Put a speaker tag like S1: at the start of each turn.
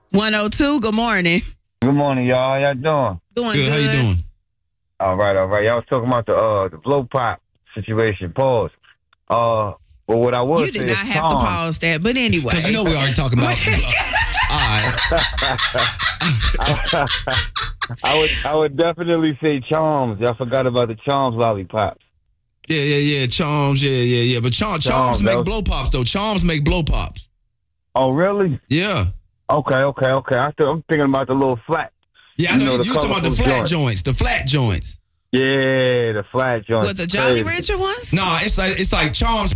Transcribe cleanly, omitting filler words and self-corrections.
S1: 102, good morning.
S2: Good morning, y'all. How y'all doing?
S1: Doing
S3: Good. How you doing?
S2: All right. Y'all was talking about the blow pop situation. Pause. But what I would
S1: You
S2: say
S1: did
S2: is
S1: not have to pause that, but anyway.
S3: Because you know we already talking about. All right.
S2: I would definitely say Charms. Y'all forgot about the Charms lollipops.
S3: Yeah. Charms, yeah. But Charms make blow pops though. Charms make blow pops.
S2: Oh, really?
S3: Yeah.
S2: Okay. I'm thinking about the little flat.
S3: Yeah, I know you talking about the flat
S2: joint.
S3: joints. The flat joints.
S2: Yeah, the flat joints.
S1: With the Jolly Rancher ones?
S3: No, it's like Charms